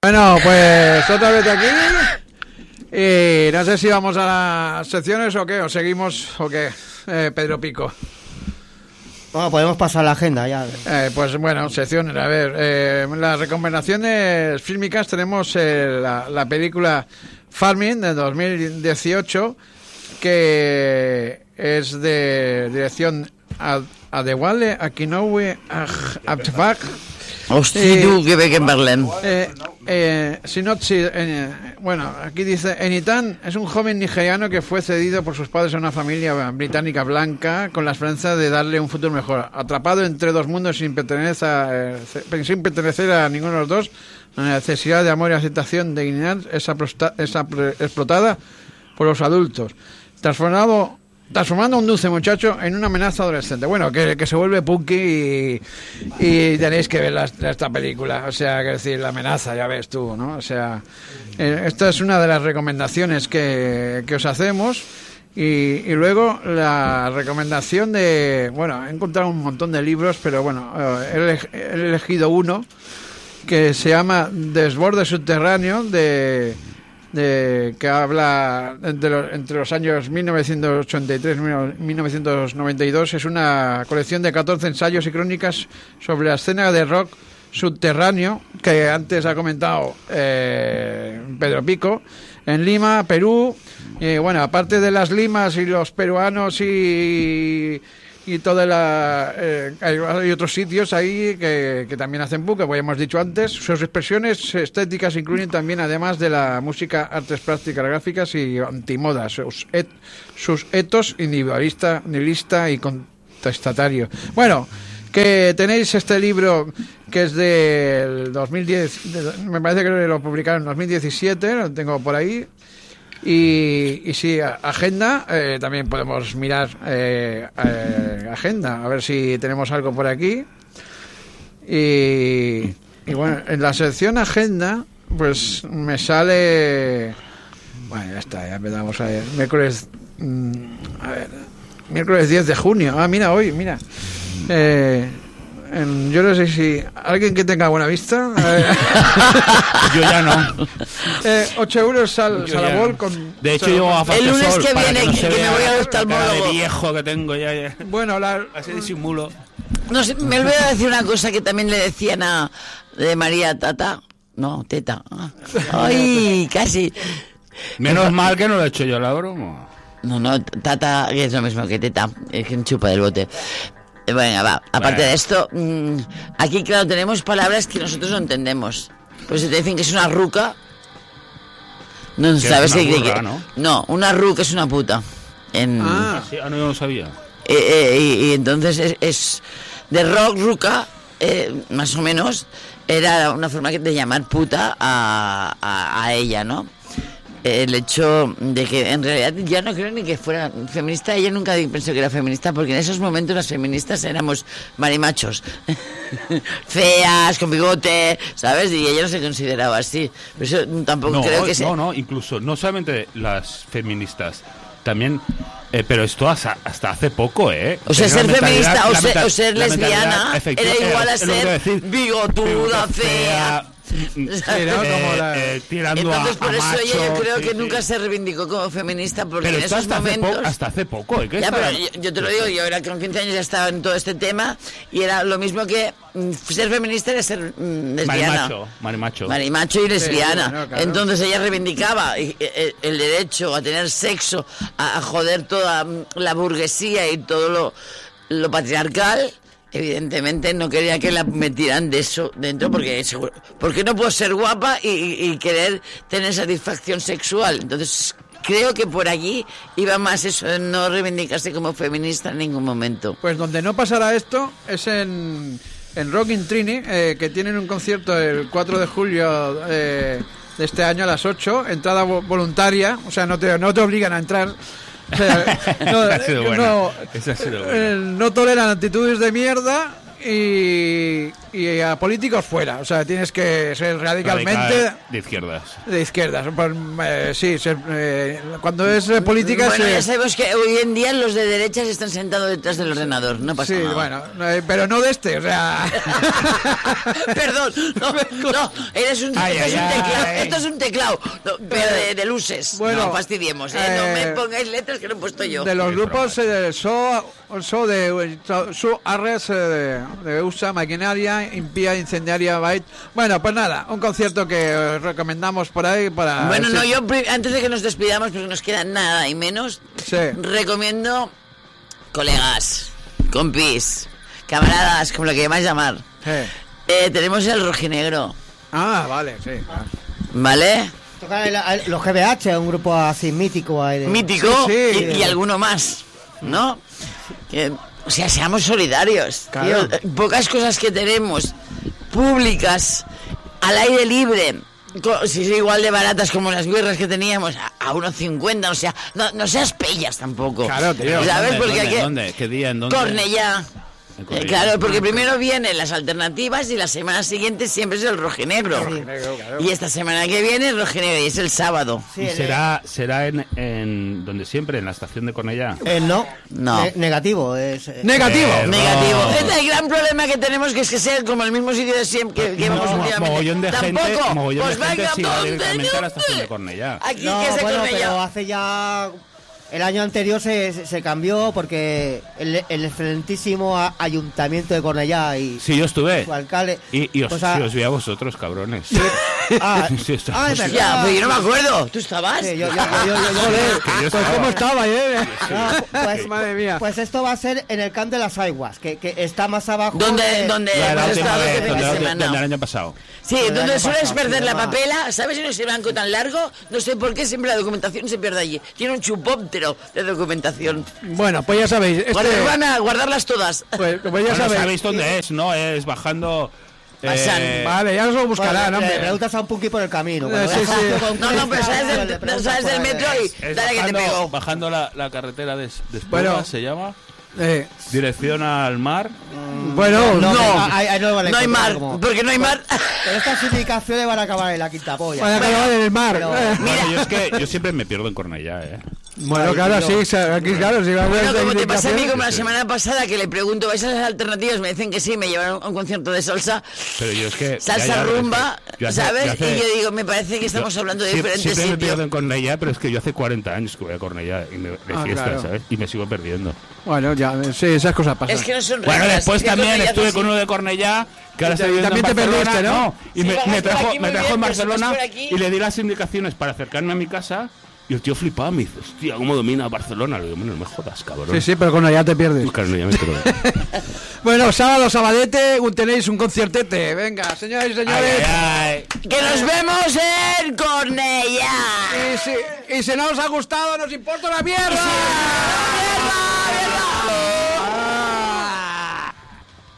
Bueno, pues otra vez de aquí. Y no sé si vamos a las secciones o qué, o seguimos o qué, Pedro Pico. Bueno, podemos pasar a la agenda ya. Pues bueno, secciones, a ver, las recomendaciones fílmicas tenemos la película Farming de 2018, que es de dirección Adewale Akinoue Abtebak. Hosti, tu, que bé que en parlem. Sinopsis, bueno, aquí dice: Enitan es un joven nigeriano que fue cedido por sus padres a una familia británica blanca con la esperanza de darle un futuro mejor. Atrapado entre dos mundos sin pertenecer a ninguno de los dos, la necesidad de amor y aceptación de dignidad es explotada por los adultos, transformando a un dulce muchacho en una amenaza adolescente. Bueno, que se vuelve punky y tenéis que ver esta película. O sea, que decir, la amenaza, ya ves tú, ¿no? O sea, esta es una de las recomendaciones que os hacemos. Y luego la recomendación de... Bueno, he encontrado un montón de libros, pero bueno, he elegido uno que se llama Desborde Subterráneo, que habla entre los años 1983 y 1992. Es una colección de 14 ensayos y crónicas sobre la escena de rock subterráneo que antes ha comentado Pedro Pico, en Lima, Perú. Bueno, aparte de las limas y los peruanos y toda hay otros sitios ahí que también hacen book, como ya hemos dicho antes. Sus expresiones estéticas incluyen también, además de la música, artes plásticas, gráficas y antimodas, sus etos individualista, nihilista y contestatario. Bueno, que tenéis este libro que es del 2010, me parece que lo publicaron en 2017, lo tengo por ahí. Y sí, agenda, también podemos mirar agenda, a ver si tenemos algo por aquí. Y bueno, en la sección agenda, pues me sale... Bueno, ya está, ya empezamos a ver. Miércoles 10 de junio. Ah, mira, hoy, mira. Yo no sé si alguien que tenga buena vista. Yo ya no. 8 euros al Salabol con... De hecho, yo a el lunes que para viene, no se que me vea voy al la oftalmólogo. cara de viejo que tengo ya. Bueno, así disimulo. No sé, me olvidé de decir una cosa que también le decían de María Tata. No, Teta. Ay, casi. Menos mal que no lo he hecho yo la broma. No, Tata, que es lo mismo que Teta. Es que chupa del bote. Bueno, va, aparte de esto, aquí, claro, tenemos palabras que nosotros no entendemos. Pues si te dicen que es una ruca, no sabes qué. No, una ruca es una puta. Sí, no, yo no sabía. Y entonces es de rock, ruca, más o menos, era una forma de llamar puta a ella, ¿no? El hecho de que en realidad ya no creo ni que fuera feminista. Ella nunca pensó que era feminista, porque en esos momentos las feministas éramos marimachos feas, con bigote, ¿sabes? Y ella no se consideraba así. Por eso tampoco creo que sea... No, incluso no solamente las feministas, también... pero esto hasta hace poco, ¿eh? O sea, ser feminista o ser lesbiana era igual a ser bigotuda, fea... tirando entonces por a eso macho, ella, yo creo que nunca se reivindicó como feminista, porque pero en esos momentos hasta hace poco ya, pero yo te lo digo, yo era con 15 años ya estaba en todo este tema y era lo mismo que ser feminista era ser lesbiana, marimacho y lesbiana. Bueno, claro. Entonces ella reivindicaba el derecho a tener sexo, a joder toda la burguesía y todo lo patriarcal. Evidentemente no quería que la metieran de eso dentro, porque no puedo ser guapa y querer tener satisfacción sexual. Entonces creo que por allí iba más eso, de no reivindicarse como feminista en ningún momento. Pues donde no pasará esto es en Rockin' Trini, que tienen un concierto el 4 de julio de este año a las 8, entrada voluntaria, o sea, no te obligan a entrar. O sea, no toleran actitudes de mierda y y a políticos fuera. O sea, tienes que ser radicalmente Radical de izquierdas. de izquierdas. Pues, sí, cuando es política... Bueno, ya sabemos que hoy en día los de derechas están sentados detrás del ordenador, no pasa Sí, nada. bueno, pero no de este, o sea... Perdón, no, eres un, Ay, esto, es un ay, teclado, ay. esto es un teclado, no, pero de luces. Bueno, no fastidiemos, no me pongáis letras que no he puesto yo. De los Qué grupos su Arres de USA Maquinaria Impía Incendiaria Byte. Bueno, pues nada, un concierto que os recomendamos por ahí para... Bueno, no, sí, yo antes de que nos despidamos, porque nos queda nada y menos, sí. recomiendo colegas, compis, camaradas, como lo que queráis llamar. Tenemos el rojinegro, Ah, vale, sí. ¿vale? Tocan los GBH, un grupo así mítico ahí de... Mítico Sí, sí. y alguno más, ¿no? Que, o sea, seamos solidarios. Claro. Tío, pocas cosas que tenemos públicas al aire libre, si son igual de baratas como las birras que teníamos a 1,50, o sea, no seas pellas tampoco. Claro, tío. ¿Sabes? Porque aquí ¿Dónde? ¿Qué día? ¿En dónde? Cornellá. En Cornellá. Claro, porque primero vienen las alternativas y la semana siguiente siempre es el rojinegro. Y esta semana que viene el rojinegro y es el sábado. Sí, ¿Y será en donde siempre, en la estación de Cornellá? No. No. Negativo. Es, Negativo. Negativo. No. Este es el gran problema que tenemos, que es que sea como el mismo sitio de siempre que vamos últimamente. Mogollón de gente, Tampoco. mogollón Pues de gente venga, sí va ponte directamente a la estación de un- Cornellá. Aquí no, que se bueno, Cornellá. pero hace ya... El año anterior se cambió porque el excelentísimo ayuntamiento de Cornellá y Sí, yo estuve. su alcalde... Y os, pues, sí, os vi a vosotros, cabrones. ah, Sí, está. ah, es Ya, verdad. pero yo no me acuerdo. ¿Tú estabas? Sí, yo- Joder, Que yo pues estaba. cómo estaba, No, pues, Madre mía. pues esto va a ser en el Camp de las Aguas, que está más abajo. ¿Dónde de- La hemos última estado vez, este fin de donde semana? el año pasado. Sí, Del donde año sueles pasado, perder sí, la va. papela, ¿sabes? En ese blanco tan largo, no sé por qué siempre la documentación se pierde allí. Tiene un chupóptero de documentación. Bueno, pues ya sabéis. Van a guardarlas todas. Pues ya Bueno, sabéis. sabéis dónde es, ¿no? Es bajando... Pasan. Vale, ya os lo buscarán, Bueno, le hombre. preguntas a un punky por el camino. Sí, sí. No, pero sabes del metro y es dale que te pego. bajando la carretera de Espluga, Bueno. se llama. Eh, Dirección al mar. bueno, No, ahí no, no hay mar, porque no hay mar. Pero estas indicaciones van a acabar en la quinta polla. van a acabar en el mar. Pero- Bueno, yo es que yo siempre me pierdo en Cornellá, ¿eh? Bueno, claro, sí, aquí claro, sí va a haber Bueno, como te pasa a mí indicaciones. como la semana pasada que le pregunto, ¿vais a las alternativas? Me dicen que sí, me llevaron a un concierto de salsa, Pero yo es que... salsa rumba, yo hace- ¿sabes? yo hace- Y yo digo, me parece que estamos hablando de siempre, diferentes siempre me pierdo sitios. en Cornellá, pero es que yo hace 40 años que voy a Cornellá y de fiesta, claro. ¿sabes? Y me sigo perdiendo. Bueno, ya, sí, esas cosas pasan. Es que no son Bueno, reglas, después es que también Cornellá estuve es con así. uno de Cornellá, que ahora Y está viviendo también en te Barcelona, perdiste, ¿no? y Sí, me bajaste por trajo aquí muy en bien, Barcelona pero si vas por aquí- y le di las indicaciones para acercarme a mi casa y el tío flipaba, me dice, hostia, ¿cómo domina Barcelona? Le digo, bueno, no me jodas, cabrón. Sí, sí, pero con ya te pierdes. Claro, no, ya me pierdo. Bueno, sábado, sabadete, tenéis un conciertete. Venga, señores y señores. Ay, ¡Que nos vemos en Cornellá! Y si no os ha gustado, nos importa una mierda.